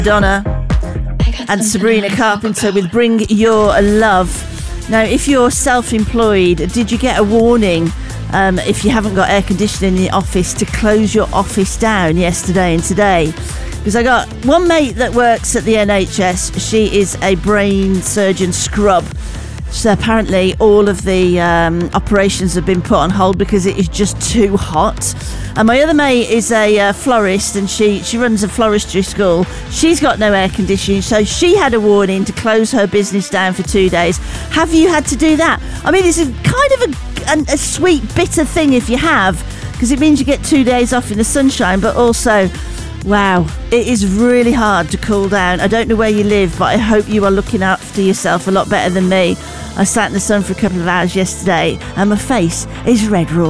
Donna and Sabrina Carpenter with Bring Your Love. Now, if you're self-employed, did you get a warning if you haven't got air conditioning in the office to close your office down yesterday and today? Because I got one mate that works at the NHS. She is a brain surgeon scrub. So apparently all of the operations have been put on hold because it is just too hot. And my other mate is a florist, and she runs a floristry school. She's got no air conditioning, so she had a warning to close her business down for 2 days. Have you had to do that? I mean, it's a kind of a sweet, bitter thing if you have, because it means you get 2 days off in the sunshine, but also, wow, it is really hard to cool down. I don't know where you live, but I hope you are looking after yourself a lot better than me. I sat in the sun for a couple of hours yesterday, and my face is red raw.